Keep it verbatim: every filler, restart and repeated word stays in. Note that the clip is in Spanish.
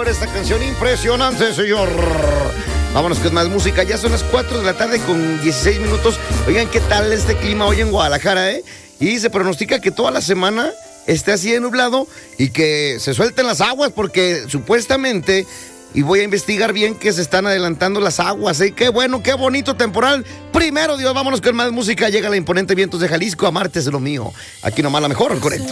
por esta canción impresionante, señor. Vámonos con más música. Ya son las cuatro de la tarde con dieciséis minutos. Oigan, ¿qué tal este clima hoy en Guadalajara, eh? Y se pronostica que toda la semana esté así de nublado y que se suelten las aguas porque supuestamente, y voy a investigar bien, que se están adelantando las aguas, ¿eh? Qué bueno, qué bonito temporal. Primero Dios, vámonos con más música. Llega la imponente Vientos de Jalisco, Amarte es lo mío. Aquí nomás la mejor, correcto.